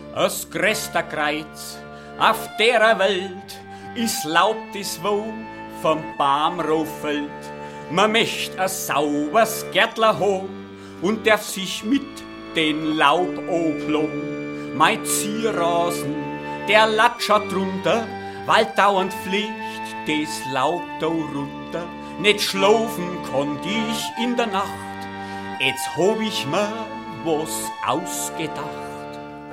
Das größte Kreuz auf der Welt ist Laub, das wo vom Baum ruffelt. Man möcht a sauberes Gärtler haben und darf sich mit den Laub anblogen. Mein Zierrasen, der latschert drunter, weil dauernd fliegt das Laub da runter. Nicht schlafen konnt ich in der Nacht, jetzt hab ich mir was ausgedacht.